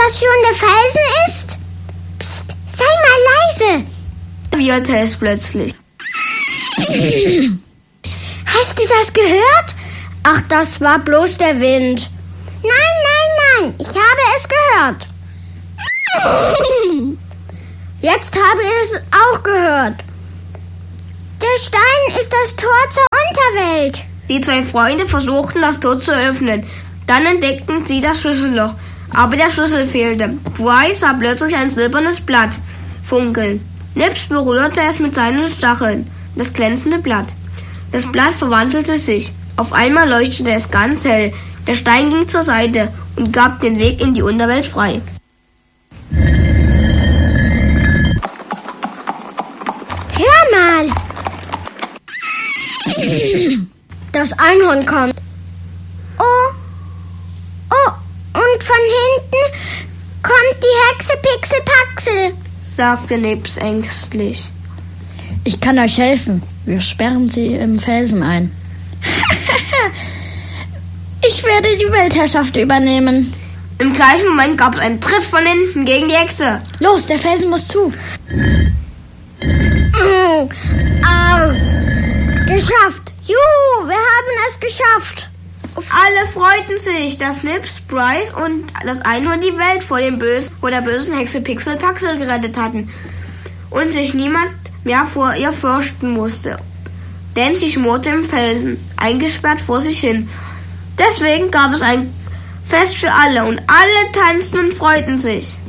das schon der Felsen ist? Psst, sei mal leise, wieherte es plötzlich. Hast du das gehört? Ach, das war bloß der Wind. Nein, ich habe es gehört. Jetzt habe ich es auch gehört. Der Stein ist das Tor zur Unterwelt. Die zwei Freunde versuchten, das Tor zu öffnen. Dann entdeckten sie das Schlüsselloch. Aber der Schlüssel fehlte. Bryce sah plötzlich ein silbernes Blatt funkeln. Nips berührte es mit seinen Stacheln, das glänzende Blatt. Das Blatt verwandelte sich. Auf einmal leuchtete es ganz hell. Der Stein ging zur Seite und gab den Weg in die Unterwelt frei. Hör mal! Das Einhorn kommt. Oh, und von hinten kommt die Hexe Pixelpaxel, sagte Nips ängstlich. Ich kann euch helfen. Wir sperren sie im Felsen ein. Ich werde die Weltherrschaft übernehmen. Im gleichen Moment gab es einen Tritt von hinten gegen die Hexe. Los, der Felsen muss zu. Geschafft! Juhu, wir haben es geschafft! Alle freuten sich, dass Nips, Bryce und das Einhorn die Welt vor der bösen Hexe Pixelpaxel gerettet hatten und sich niemand mehr vor ihr fürchten musste, denn sie schmorte im Felsen, eingesperrt vor sich hin. Deswegen gab es ein Fest für alle und alle tanzten und freuten sich.